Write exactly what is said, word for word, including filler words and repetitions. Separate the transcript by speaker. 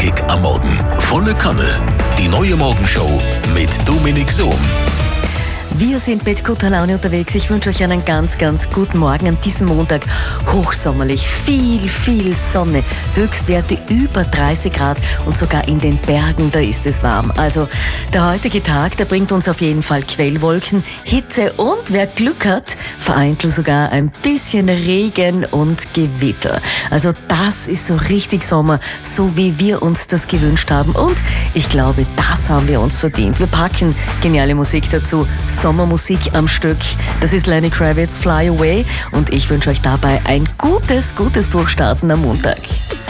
Speaker 1: Knackig am Morgen. Volle Kanne. Die neue Morgenshow mit Dominik Sohm.
Speaker 2: Wir sind mit guter Laune unterwegs. Ich wünsche euch einen ganz, ganz guten Morgen an diesem Montag. Hochsommerlich, viel, viel Sonne, Höchstwerte über dreißig Grad und sogar in den Bergen, da ist es warm. Also der heutige Tag, der bringt uns auf jeden Fall Quellwolken, Hitze und wer Glück hat, vereinzelt sogar ein bisschen Regen und Gewitter. Also das ist so richtig Sommer, so wie wir uns das gewünscht haben. Und ich glaube, das haben wir uns verdient. Wir packen geniale Musik dazu. Sommermusik am Stück. Das ist Lenny Kravitz, Fly Away. Und ich wünsche euch dabei ein gutes, gutes Durchstarten am Montag.